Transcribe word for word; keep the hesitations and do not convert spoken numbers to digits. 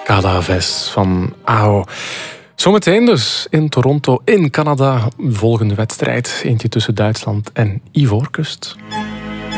Calaves van A O. Zometeen dus in Toronto, in Canada, volgende wedstrijd. Eentje tussen Duitsland en Ivoorkust.